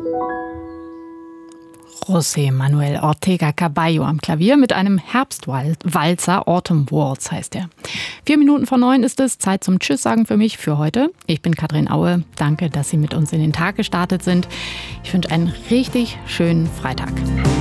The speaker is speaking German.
José Manuel Ortega Caballo am Klavier mit einem Herbstwalzer, Autumn Waltz heißt er. 8:04 ist es, Zeit zum Tschüss sagen für mich für heute. Ich bin Katrin Aue, danke, dass Sie mit uns in den Tag gestartet sind. Ich wünsche einen richtig schönen Freitag.